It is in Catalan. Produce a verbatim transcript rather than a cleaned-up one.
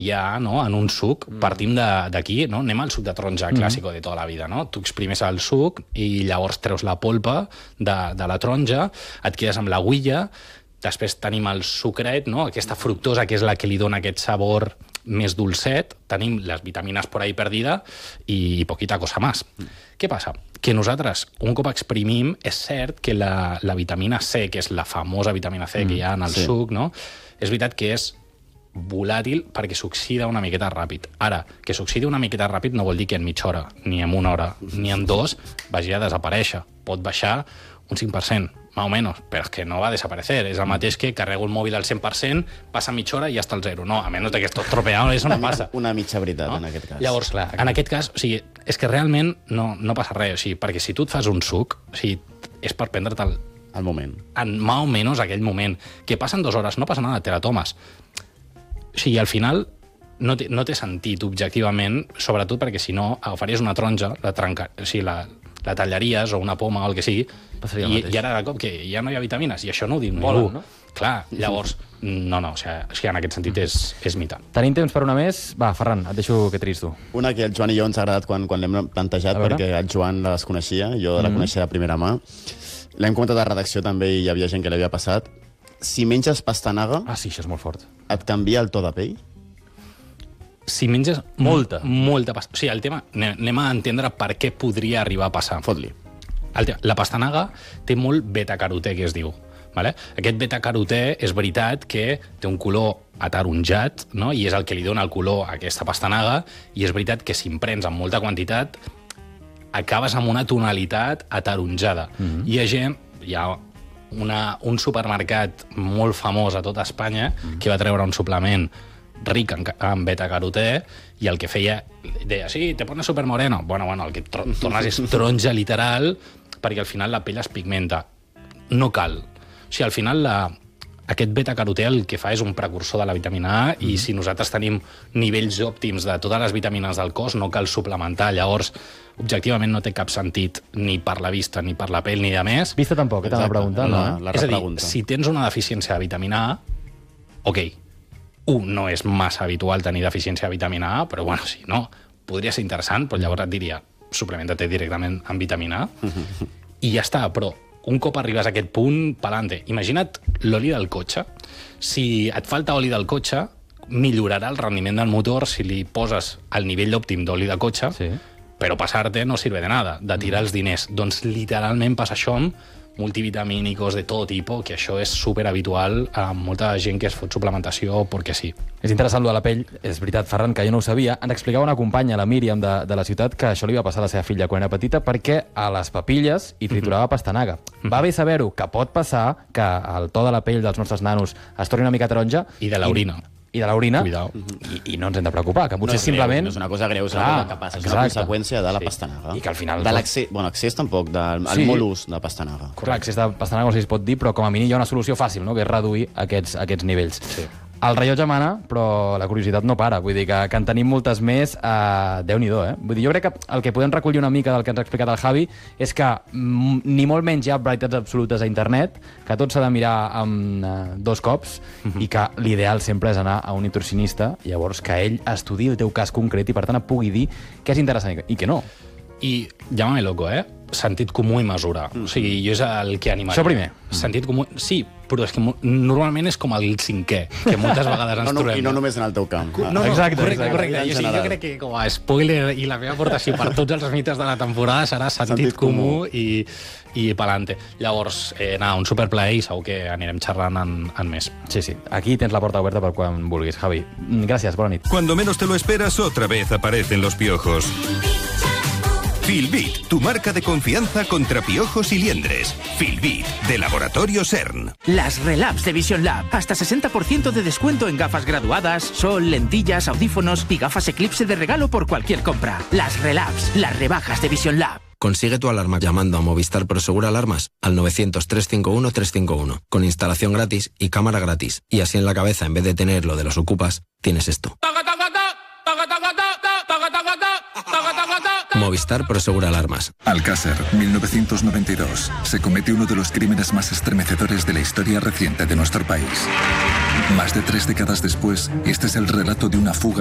ja, no, en un suc, mm. partim d'aquí, no? Anem al suc de taronja clàssic mm. de tota la vida, no? Tu exprimes el suc i llavors treus la polpa de, de la taronja, et quedes amb l'aguilla, després tenim el sucret, no? Aquesta fructosa que és la que li dona aquest sabor més dolcet, tenim les vitamines por ahí perdida i poquita cosa més. Mm. Què passa? Que nosaltres, un cop exprimim, és cert que la, la vitamina C, que és la famosa vitamina C mm. que hi ha en el sí. suc, no? És veritat que és volàtil perquè s'oxida una miqueta ràpid. Ara, que s'oxidi una miqueta ràpid no vol dir que en mitja hora, ni en una hora, ni en dos, vagi a desaparèixer. Pot baixar un cinc per cent, más o menos, però és que no va a desaparecer. És el mateix que carrego el mòbil al cent per cent, passa mitja hora i ja està al zero. No, a menys que estic tropeado, això no passa. Una mitja veritat, no? En aquest cas. Llavors, clar, en aquest cas, o sigui, és que realment no, no passa res, o sigui, perquè si tu et fas un suc, o sigui, és per prendre'l al moment. En más o menos aquell moment. Que passen dues hores, no passa nada, te la tomes. O sigui, al final no té, no té sentit objectivament, sobretot perquè si no agafaries una taronja, la, trenca, o sigui, la, la tallaries o una poma o el que sigui, i, i ara de cop que ja no hi ha vitamines, i això no ho diu ningú. No? Clar, llavors, no, no, o sigui, o sigui en aquest sentit és, és mite. Tenim temps per una més? Va, Ferran, et deixo que triïs tu. Una que el Joan i jo ens ha agradat quan, quan l'hem plantejat, perquè el Joan la desconeixia, jo la mm. coneixia de primera mà. L'hem comentat a redacció també i hi havia gent que l'havia passat. Si menges pastanaga... Ah, sí, això és molt fort. Et canvia el to de pell? Si menges molta, molta pasta... O sigui, el tema... Anem a entendre per què podria arribar a passar. Fot-li. La pastanaga té molt beta-carotè, que es diu. Vale? Aquest beta-carotè és veritat que té un color ataronjat, no? I és el que li dona el color a aquesta pastanaga, i és veritat que si en prens amb molta quantitat acabes amb una tonalitat ataronjada. Mm-hmm. Hi ha gent... Hi ha Una, un supermercat molt famós a tota Espanya mm. que va treure un suplement ric en, en beta-carotè i el que feia, deia, sí, te pones supermoreno. Bueno, bueno, el que tornes és taronja literal perquè al final la pell es pigmenta. No cal. O sigui, al final la, aquest beta-carotè el que fa és un precursor de la vitamina A mm. i si nosaltres tenim nivells òptims de totes les vitamines del cos no cal suplementar. Llavors, objectivament no té cap sentit ni per la vista, ni per la pell, ni de més. Vista tampoc, que t'han de preguntar, no? La, la és a dir, si tens una deficiència de vitamina A, ok, un, no és massa habitual tenir deficiència de vitamina A, però bueno, si no, podria ser interessant, però llavors et diria, suplementa-te directament amb vitamina A, i ja està, però un cop arribes a aquest punt, pelante. Imagina't l'oli del cotxe. Si et falta oli del cotxe, millorarà el rendiment del motor si li poses al nivell òptim d'oli de cotxe, sí. Però passar-te no sirve de nada, de tirar els diners. Doncs literalment passa això amb multivitamínicos de tot tipus, que això és superhabitual a molta gent que es fot suplementació perquè sí. És interessant lo de la pell. És veritat, Ferran, que jo no ho sabia. Ens explicava una companya, la Míriam, de, de la ciutat, que això li va passar a la seva filla quan era petita perquè a les papilles hi triturava mm-hmm. pastanaga. Mm-hmm. Va bé saber-ho, que pot passar que el to de la pell dels nostres nanos es torni una mica taronja. I de l'orina. I de l'orina, i, i no ens hem de preocupar, que potser no simplement... No és una cosa greu, és una cosa que passa, és una conseqüència de la sí. pastanaga. I que al final... De l'accés, bueno, accés tampoc, del sí. molt ús de pastanaga. Clar, accés de pastanaga no sé si es pot dir, però com a mínim hi ha una solució fàcil, no?, que és reduir aquests, aquests nivells. Sí. El rellotge mana, però la curiositat no para. Vull dir que, que en tenim moltes més, eh, Déu-n'hi-do, eh? Vull dir, jo crec que el que podem recollir una mica del que ens ha explicat el Javi és que mm, ni molt menys hi ha veritats absolutes a internet, que tot s'ha de mirar amb eh, dos cops mm-hmm. i que l'ideal sempre és anar a un nutricionista, llavors que ell estudi el teu cas concret i per tant et pugui dir què és interessant i què no. I, llámame loco, eh? Sentit comú i mesura. Mm. O sigui, jo és el que animaria. Això primer. Sentit comú... Sí, però és que normalment és com el cinquè, que moltes vegades ens no, no, trobem. I no només en el teu camp. No, no, exacte, correcte, exacte. correcte. Jo, sí, jo crec que com a spoiler i la meva aportació per tots els mites de la temporada serà sentit, sentit comú, comú i, i pelante. Llavors, eh, nada, un superplaer i segur que anirem xerrant en, en més. Sí, sí. Aquí tens la porta oberta per quan vulguis, Javi. Gràcies, bona nit. Cuando menos te lo esperas, otra vez aparecen los piojos. Filbit, tu marca de confianza contra piojos y liendres. Filbit, de Laboratorio CERN. Las Relabs de Vision Lab. Hasta sesenta por ciento de descuento en gafas graduadas, sol, lentillas, audífonos y gafas Eclipse de regalo por cualquier compra. Las Relabs, las rebajas de Vision Lab. Consigue tu alarma llamando a Movistar Prosegur Alarmas al novecientos, trescientos cincuenta y uno, trescientos cincuenta y uno, con instalación gratis y cámara gratis. Y así en la cabeza, en vez de tener lo de los ocupas, tienes esto. Movistar Prosegura Alarmas. Alcácer, mil novecientos noventa y dos. Se comete uno de los crímenes más estremecedores de la historia reciente de nuestro país. Más de tres décadas después, este es el relato de una fuga